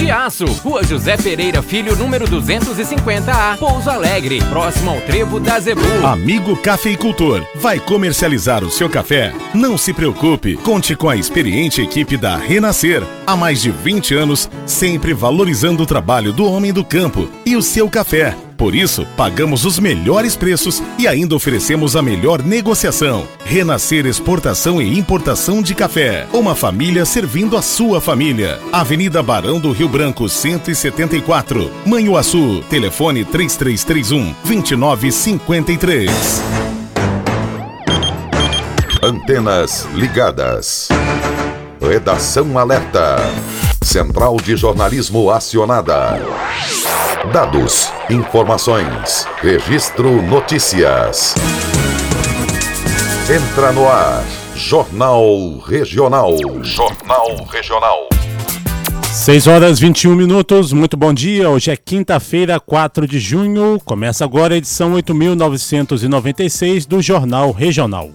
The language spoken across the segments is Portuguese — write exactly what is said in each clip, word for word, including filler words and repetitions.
Chiaço, Rua José Pereira Filho, número duzentos e cinquenta A, Pouso Alegre, próximo ao Trevo da Zebu. Amigo cafeicultor, vai comercializar o seu café? Não se preocupe, conte com a experiente equipe da Renascer. Há mais de vinte anos, sempre valorizando o trabalho do homem do campo e o seu café. Por isso, pagamos os melhores preços e ainda oferecemos a melhor negociação. Renascer Exportação e Importação de Café. Uma família servindo a sua família. Avenida Barão do Rio Branco, cento e setenta e quatro. Manhuaçu. Telefone três três três um, dois nove cinco três. Antenas ligadas. Redação alerta. Central de Jornalismo acionada. Dados, informações, registro, notícias. Entra no ar, Jornal Regional. Jornal Regional. seis horas e vinte e um minutos, muito bom dia. Hoje é quinta-feira, quatro de junho. Começa agora a edição oito mil novecentos e noventa e seis do Jornal Regional.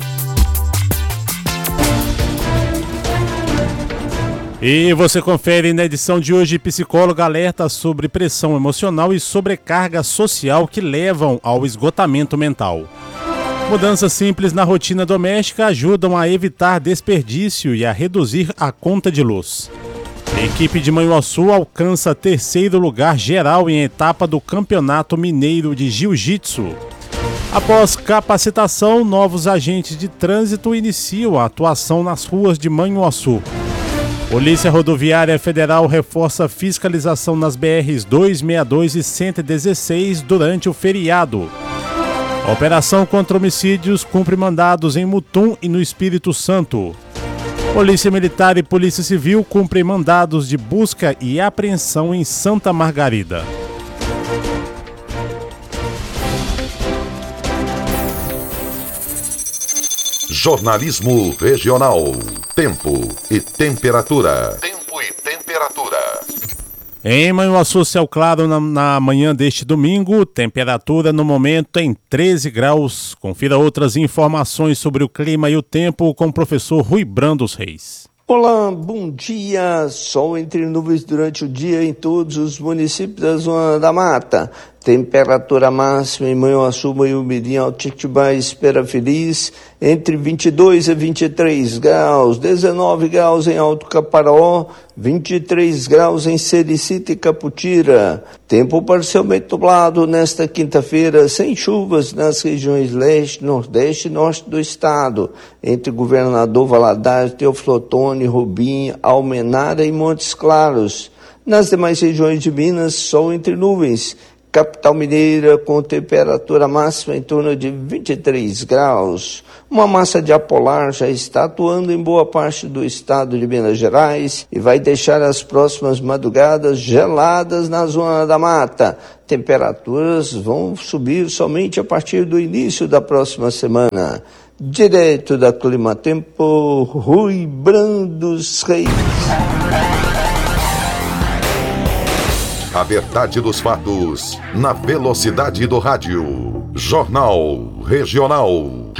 E você confere na edição de hoje, psicóloga alerta sobre pressão emocional e sobrecarga social que levam ao esgotamento mental. Mudanças simples na rotina doméstica ajudam a evitar desperdício e a reduzir a conta de luz. A equipe de Manhuaçu alcança terceiro lugar geral em etapa do Campeonato Mineiro de Jiu-Jitsu. Após capacitação, novos agentes de trânsito iniciam a atuação nas ruas de Manhuaçu. Polícia Rodoviária Federal reforça a fiscalização nas B Rs duzentos e sessenta e dois e cento e dezesseis durante o feriado. A operação contra homicídios cumpre mandados em Mutum e no Espírito Santo. Polícia Militar e Polícia Civil cumprem mandados de busca e apreensão em Santa Margarida. Jornalismo Regional. Tempo e temperatura. Tempo e temperatura. Em Manhuaçu, céu claro na, na manhã deste domingo, temperatura no momento em treze graus. Confira outras informações sobre o clima e o tempo com o professor Rui Brandos Reis. Olá, bom dia. Sol entre nuvens durante o dia em todos os municípios da Zona da Mata. Temperatura máxima em Manhuaçu, Manhumirim, Altitibá, Espera Feliz, entre vinte e dois e vinte e três graus, dezenove graus em Alto Caparaó, vinte e três graus em Sericita e Caputira. Tempo parcialmente nublado nesta quinta-feira, sem chuvas nas regiões leste, nordeste e norte do estado, entre Governador Valadares, Teófilo Otoni, Rubim, Almenara e Montes Claros. Nas demais regiões de Minas, sol entre nuvens. Capital Mineira com temperatura máxima em torno de vinte e três graus. Uma massa de ar polar já está atuando em boa parte do estado de Minas Gerais e vai deixar as próximas madrugadas geladas na Zona da Mata. Temperaturas vão subir somente a partir do início da próxima semana. Direto da Clima Tempo, Rui Brandos Reis. A verdade dos fatos, na velocidade do rádio. Jornal Regional.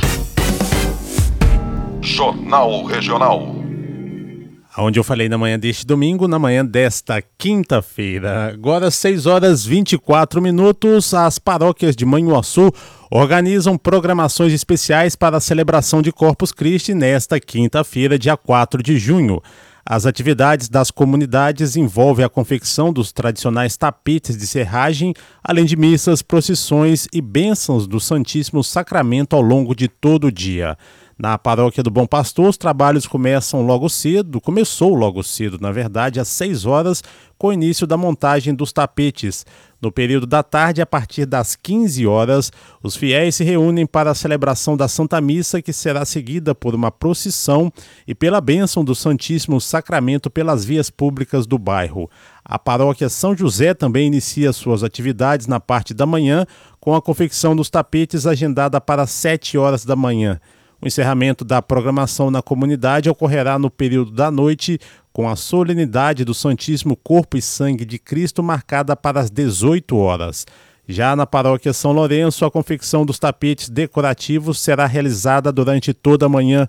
Jornal Regional. Onde eu falei na manhã deste domingo, na manhã desta quinta-feira. Agora, seis horas e vinte e quatro minutos, as paróquias de Manhuaçu organizam programações especiais para a celebração de Corpus Christi nesta quinta-feira, dia quatro de junho. As atividades das comunidades envolvem a confecção dos tradicionais tapetes de serragem, além de missas, procissões e bênçãos do Santíssimo Sacramento ao longo de todo o dia. Na Paróquia do Bom Pastor, os trabalhos começam logo cedo, começou logo cedo, na verdade, às seis horas, com o início da montagem dos tapetes. No período da tarde, a partir das quinze horas, os fiéis se reúnem para a celebração da Santa Missa, que será seguida por uma procissão e pela bênção do Santíssimo Sacramento pelas vias públicas do bairro. A Paróquia São José também inicia suas atividades na parte da manhã, com a confecção dos tapetes agendada para sete horas da manhã. O encerramento da programação na comunidade ocorrerá no período da noite, com a solenidade do Santíssimo Corpo e Sangue de Cristo marcada para as dezoito horas. Já na Paróquia São Lourenço, a confecção dos tapetes decorativos será realizada durante toda a manhã.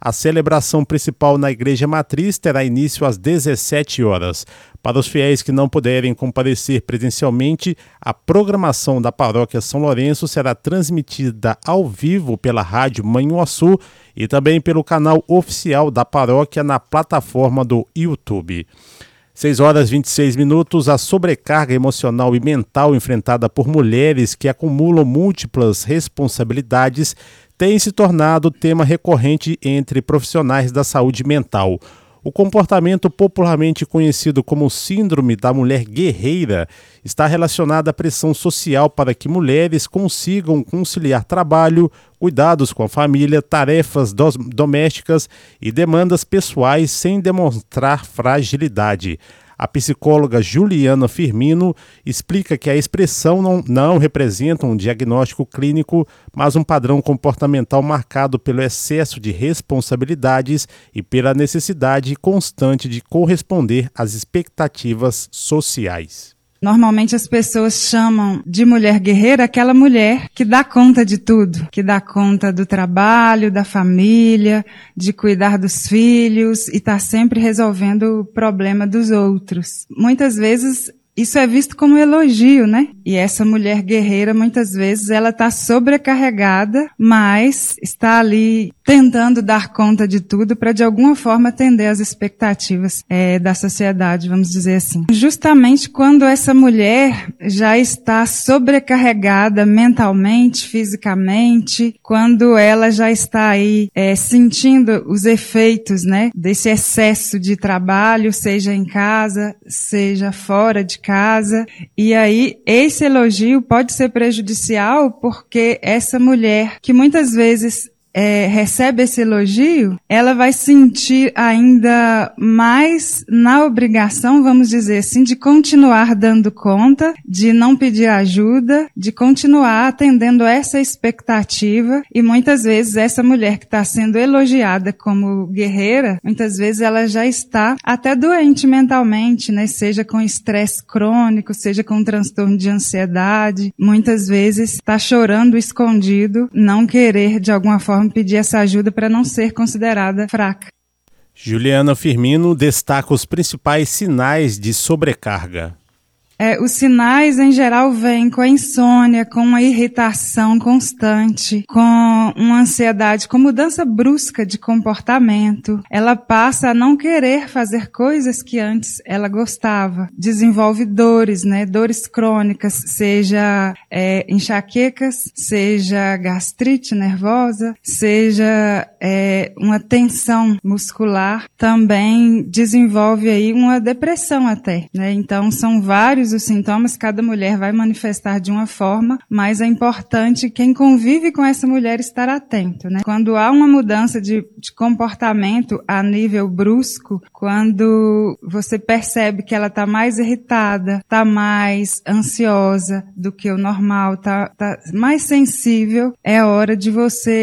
A celebração principal na Igreja Matriz terá início às dezessete horas. Para os fiéis que não puderem comparecer presencialmente, a programação da Paróquia São Lourenço será transmitida ao vivo pela Rádio Manhuaçu e também pelo canal oficial da paróquia na plataforma do YouTube. seis horas e vinte e seis minutos, a sobrecarga emocional e mental enfrentada por mulheres que acumulam múltiplas responsabilidades tem se tornado tema recorrente entre profissionais da saúde mental. O comportamento popularmente conhecido como Síndrome da Mulher Guerreira está relacionado à pressão social para que mulheres consigam conciliar trabalho, cuidados com a família, tarefas dos- domésticas e demandas pessoais sem demonstrar fragilidade. A psicóloga Juliana Firmino explica que a expressão não, não representa um diagnóstico clínico, mas um padrão comportamental marcado pelo excesso de responsabilidades e pela necessidade constante de corresponder às expectativas sociais. Normalmente as pessoas chamam de mulher guerreira aquela mulher que dá conta de tudo, que dá conta do trabalho, da família, de cuidar dos filhos e está sempre resolvendo o problema dos outros. Muitas vezes isso é visto como elogio, né? E essa mulher guerreira, muitas vezes, ela está sobrecarregada, mas está ali tentando dar conta de tudo para, de alguma forma, atender às expectativas é, da sociedade, vamos dizer assim. Justamente quando essa mulher já está sobrecarregada mentalmente, fisicamente, quando ela já está aí é, sentindo os efeitos, né, desse excesso de trabalho, seja em casa, seja fora de casa, e aí esse elogio pode ser prejudicial porque essa mulher que muitas vezes É, recebe esse elogio, ela vai sentir ainda mais na obrigação, vamos dizer assim, de continuar dando conta, de não pedir ajuda, de continuar atendendo essa expectativa, e muitas vezes essa mulher que está sendo elogiada como guerreira, muitas vezes ela já está até doente mentalmente, né? Seja com estresse crônico, seja com transtorno de ansiedade, muitas vezes está chorando escondido, não querer de alguma forma pedir essa ajuda para não ser considerada fraca. Juliana Firmino destaca os principais sinais de sobrecarga. É, os sinais, em geral, vêm com a insônia, com uma irritação constante, com uma ansiedade, com mudança brusca de comportamento. Ela passa a não querer fazer coisas que antes ela gostava. Desenvolve dores, né? Dores crônicas, seja é, enxaquecas, seja gastrite nervosa, seja é, uma tensão muscular. Também desenvolve aí uma depressão até, né? Então, são vários os sintomas, cada mulher vai manifestar de uma forma, mas é importante quem convive com essa mulher estar atento, né? Quando há uma mudança de, de comportamento a nível brusco, quando você percebe que ela está mais irritada, está mais ansiosa do que o normal, está tá mais sensível, é hora de você